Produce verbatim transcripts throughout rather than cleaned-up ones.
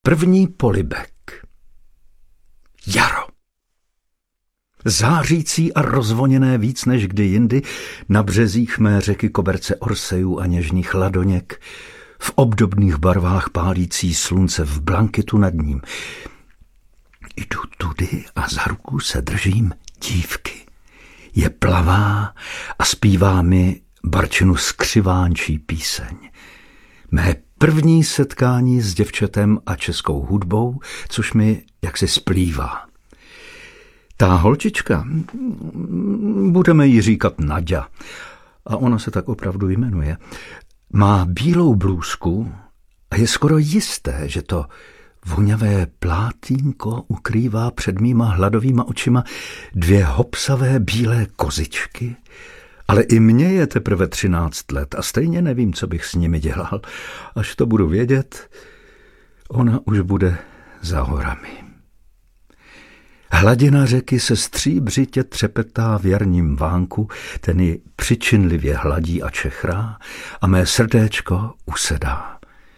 První polibek. Jaro. Zářící a rozvoněné víc než kdy jindy na březích mé řeky koberce orsejů a něžných ladoněk, v obdobných barvách pálící slunce v blankitu nad ním. Jdu tudy a za ruku se držím dívky. Je plavá a zpívá mi barčinu skřivánčí píseň. Mé první setkání s děvčetem a českou hudbou, což mi jaksi splývá. Ta holčička, budeme jí říkat Naďa, a ona se tak opravdu jmenuje, má bílou blůzku a je skoro jisté, že to voňavé plátínko ukrývá před mýma hladovýma očima dvě hopsavé bílé kozičky, ale i mně je teprve třináct let a stejně nevím, co bych s nimi dělal. Až to budu vědět, ona už bude za horami. Hladina řeky se stříbřitě třepetá v jarním vánku, ten ji přičinlivě hladí a čechrá a mé srdéčko usedá.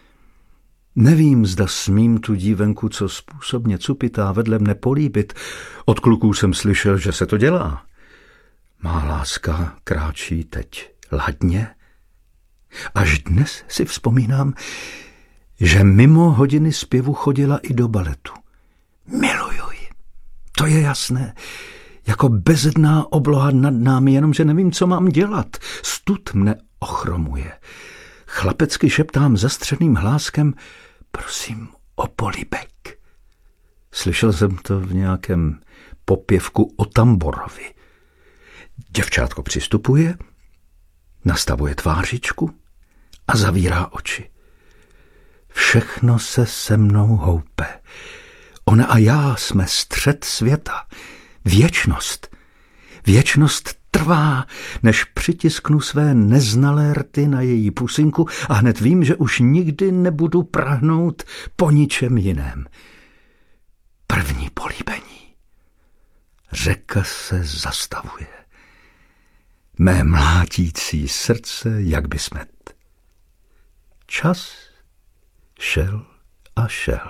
Nevím, zda smím tu dívenku, co způsobně cupitá vedle mne, políbit. Od kluků jsem slyšel, že se to dělá. Má láska kráčí teď ladně. Až dnes si vzpomínám, že mimo hodiny zpěvu chodila i do baletu. Miluju ji, to je jasné. Jako bezedná obloha nad námi, jenomže nevím, co mám dělat. Stud mne ochromuje. Chlapecky šeptám zastřeným hláskem: prosím o polibek. Slyšel jsem to v nějakém popěvku o Tamborovi. Děvčátko přistupuje, nastavuje tvářičku a zavírá oči. Všechno se se mnou houpe. Ona a já jsme střed světa. Věčnost. Věčnost trvá, než přitisknu své neznalé rty na její pusinku a hned vím, že už nikdy nebudu prahnout po ničem jiném. První políbení. Řeka se zastavuje. Mé mlátící srdce jak by smet. Čas šel a šel.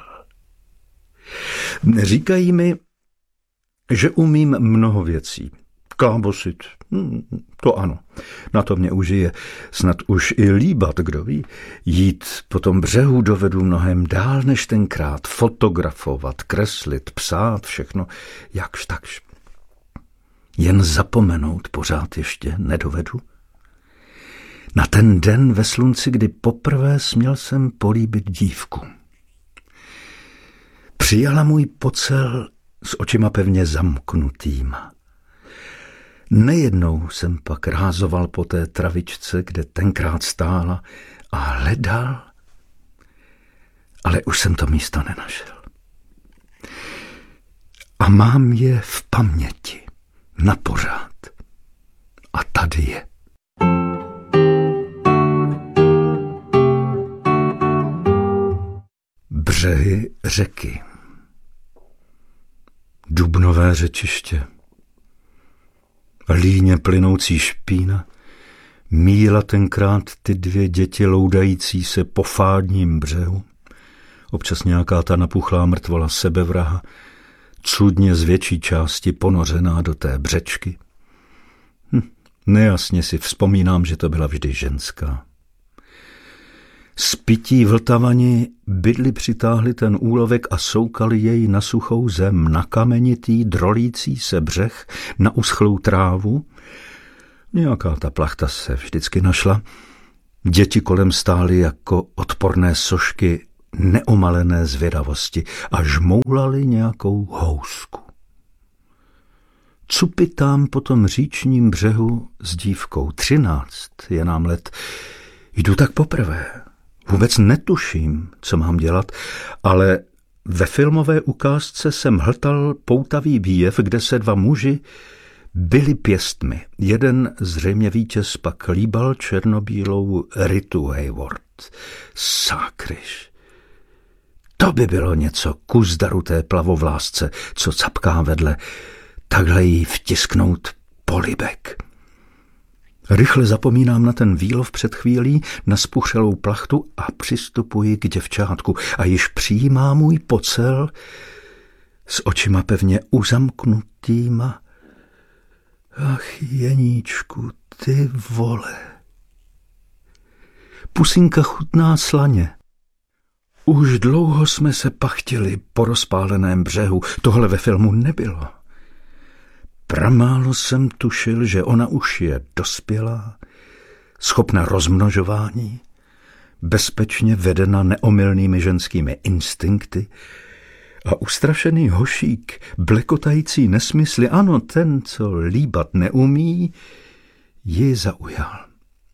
Říkají mi, že umím mnoho věcí. Klábosit, to ano, na to mě užije. Snad už i líbat, kdo ví. Jít po tom břehu dovedu mnohem dál než tenkrát. Fotografovat, kreslit, psát, všechno jakž takž. Jen zapomenout pořád ještě nedovedu. Na ten den ve slunci, kdy poprvé směl jsem políbit dívku. Přijala můj pocel s očima pevně zamknutýma. Nejednou jsem pak rázoval po té travičce, kde tenkrát stála, a hledal, ale už jsem to místo nenašel. A mám je v paměti na pořád. A tady je. Břehy řeky. Dubnové řečiště. Líně plynoucí špína míla tenkrát ty dvě děti loudající se po fádním břehu. Občas nějaká ta napuchlá mrtvola sebevraha, cudně z větší části ponořená do té břečky. Hm, nejasně si vzpomínám, že to byla vždy ženská. Spití vltavani bydli přitáhli ten úlovek a soukali jej na suchou zem, na kamenitý, drolící se břeh, na uschlou trávu. Nějaká ta plachta se vždycky našla. Děti kolem stály jako odporné sošky neomalené zvědavosti a žmoulali nějakou housku. Cupitám po tom říčním břehu s dívkou. Třináct je nám let. Jdu tak poprvé. Vůbec netuším, co mám dělat, ale ve filmové ukázce jsem hltal poutavý výjev, kde se dva muži byli pěstmi. Jeden zřejmě vítěz pak líbal černobílou Ritu Hayward. Sákryš. To by bylo něco ku zdaru té plavovlásce, co capká vedle. Takhle jí vtisknout polibek. Rychle zapomínám na ten výlov před chvílí, na spušelou plachtu a přistupuji k děvčátku a již přijímá můj pocel s očima pevně uzamknutýma. Ach, Jeníčku, ty vole. Pusinka chutná slaně. Už dlouho jsme se pachtili po rozpáleném břehu, tohle ve filmu nebylo. Pramálo jsem tušil, že ona už je dospělá, schopna rozmnožování, bezpečně vedena neomylnými ženskými instinkty a ustrašený hošík, blekotající nesmysly, ano, ten, co líbat neumí, ji zaujal.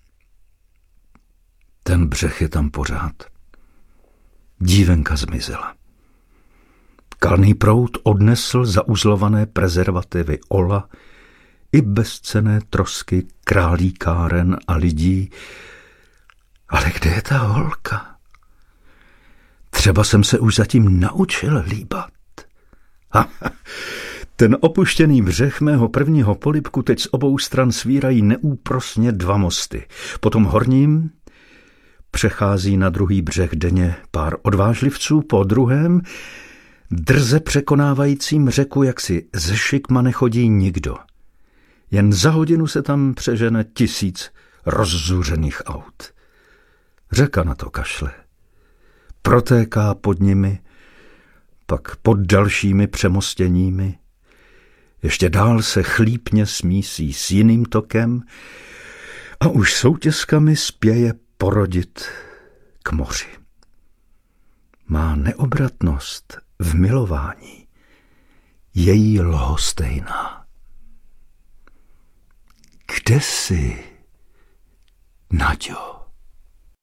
Ten břeh je tam pořád. Dívenka zmizela. Kalný proud odnesl zauzlované prezervativy Ola i bezcenné trosky králíkáren a lidí. Ale kde je ta holka? Třeba jsem se už zatím naučil líbat. Ha, ten opuštěný břeh mého prvního polibku teď z obou stran svírají neúprosně dva mosty. Po tom horním přechází na druhý břeh denně pár odvážlivců, po druhém drze překonávajícím řeku, jaksi ze šikma nechodí nikdo. Jen za hodinu se tam přežene tisíc rozzuřených aut. Řeka na to kašle. Protéká pod nimi, pak pod dalšími přemostěními. Ještě dál se chlípně smísí s jiným tokem a už soutězkami spěje porodit k moři. Má neobratnost v milování, její lhostejná. Kde jsi, Naďo?